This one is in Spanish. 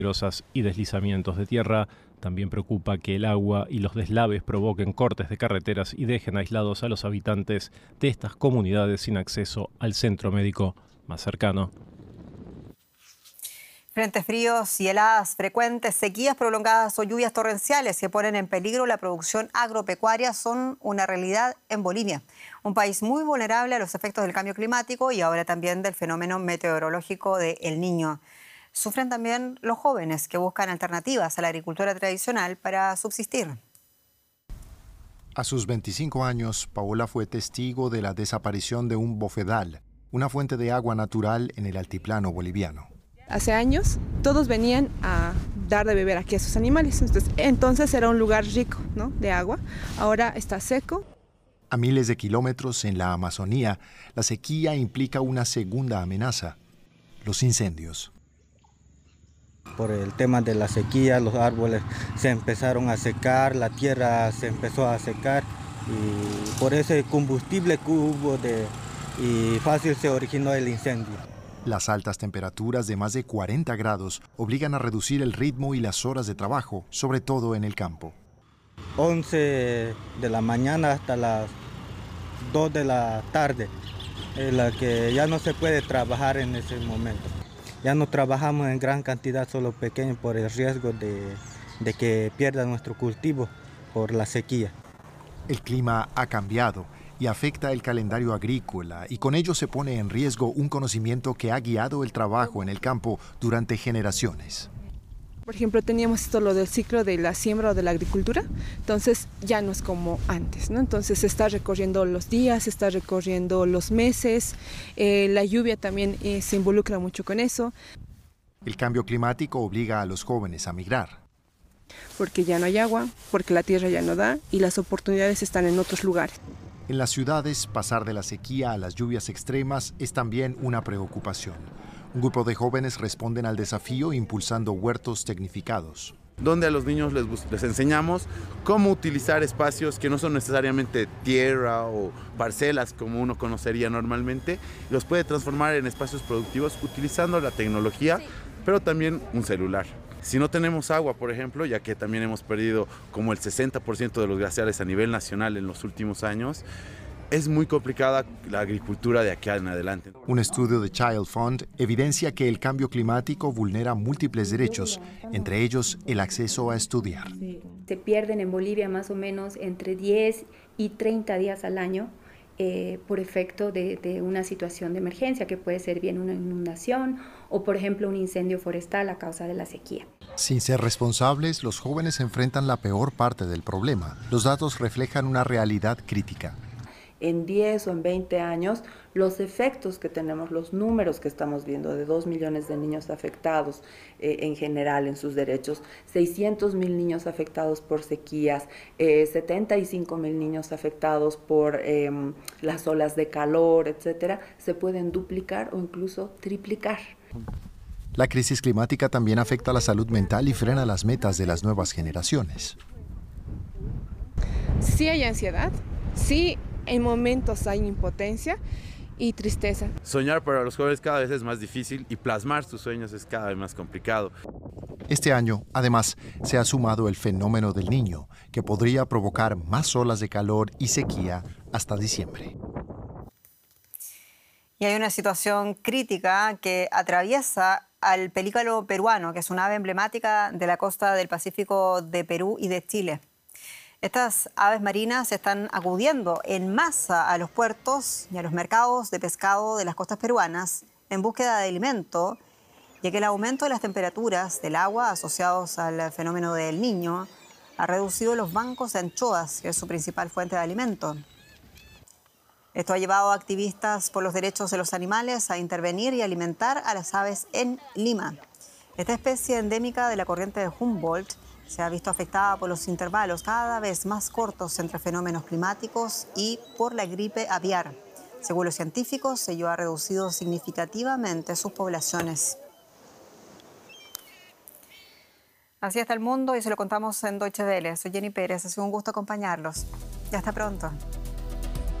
peligrosas y deslizamientos de tierra. También preocupa que el agua y los deslaves provoquen cortes de carreteras y dejen aislados a los habitantes de estas comunidades sin acceso al centro médico más cercano. Frentes fríos y heladas frecuentes, sequías prolongadas o lluvias torrenciales que ponen en peligro la producción agropecuaria son una realidad en Bolivia, un país muy vulnerable a los efectos del cambio climático y ahora también del fenómeno meteorológico de El Niño. Sufren también los jóvenes que buscan alternativas a la agricultura tradicional para subsistir. A sus 25 años, Paola fue testigo de la desaparición de un bofedal, una fuente de agua natural en el altiplano boliviano. Hace años todos venían a dar de beber aquí a sus animales, entonces era un lugar rico, ¿no?, de agua. Ahora está seco. A miles de kilómetros en la Amazonía, la sequía implica una segunda amenaza: los incendios. Por el tema de la sequía, los árboles se empezaron a secar, la tierra se empezó a secar y por ese combustible que hubo y fácil se originó el incendio. Las altas temperaturas de más de 40 grados obligan a reducir el ritmo y las horas de trabajo, sobre todo en el campo. 11 de la mañana hasta las 2 de la tarde, en la que ya no se puede trabajar en ese momento. Ya no trabajamos en gran cantidad, solo pequeño, por el riesgo de que pierda nuestro cultivo por la sequía. El clima ha cambiado y afecta el calendario agrícola, y con ello se pone en riesgo un conocimiento que ha guiado el trabajo en el campo durante generaciones. Por ejemplo, teníamos esto, lo del ciclo de la siembra o de la agricultura, entonces ya no es como antes, ¿no? Entonces se está recorriendo los días, se está recorriendo los meses, la lluvia también se involucra mucho con eso. El cambio climático obliga a los jóvenes a migrar. Porque ya no hay agua, porque la tierra ya no da y las oportunidades están en otros lugares. En las ciudades, pasar de la sequía a las lluvias extremas es también una preocupación. Un grupo de jóvenes responden al desafío impulsando huertos tecnificados, donde a los niños les enseñamos cómo utilizar espacios que no son necesariamente tierra o parcelas como uno conocería normalmente, y los puede transformar en espacios productivos utilizando la tecnología, pero también un celular. Si no tenemos agua, por ejemplo, ya que también hemos perdido como el 60% de los glaciares a nivel nacional en los últimos años, es muy complicada la agricultura de aquí en adelante. Un estudio de Child Fund evidencia que el cambio climático vulnera múltiples derechos, entre ellos el acceso a estudiar. Se pierden en Bolivia más o menos entre 10 y 30 días al año por efecto de una situación de emergencia, que puede ser bien una inundación o, por ejemplo, un incendio forestal a causa de la sequía. Sin ser responsables, los jóvenes enfrentan la peor parte del problema. Los datos reflejan una realidad crítica. En 10 o en 20 años, los efectos que tenemos, los números que estamos viendo de 2 millones de niños afectados en general en sus derechos, 600,000 niños afectados por sequías, 75,000 niños afectados por las olas de calor, etcétera, se pueden duplicar o incluso triplicar. La crisis climática también afecta la salud mental y frena las metas de las nuevas generaciones. Sí hay ansiedad, sí en momentos hay impotencia y tristeza. Soñar para los jóvenes cada vez es más difícil y plasmar sus sueños es cada vez más complicado. Este año, además, se ha sumado el fenómeno del Niño, que podría provocar más olas de calor y sequía hasta diciembre. Y hay una situación crítica que atraviesa al pelícano peruano, que es una ave emblemática de la costa del Pacífico de Perú y de Chile. Estas aves marinas están acudiendo en masa a los puertos y a los mercados de pescado de las costas peruanas en búsqueda de alimento, ya que el aumento de las temperaturas del agua asociados al fenómeno del Niño ha reducido los bancos de anchoas, que es su principal fuente de alimento. Esto ha llevado a activistas por los derechos de los animales a intervenir y alimentar a las aves en Lima. Esta especie endémica de la corriente de Humboldt se ha visto afectada por los intervalos cada vez más cortos entre fenómenos climáticos y por la gripe aviar. Según los científicos, ello ha reducido significativamente sus poblaciones. Así está el mundo y se lo contamos en Deutsche Welle. Soy Jenny Pérez, ha sido un gusto acompañarlos. Y hasta pronto.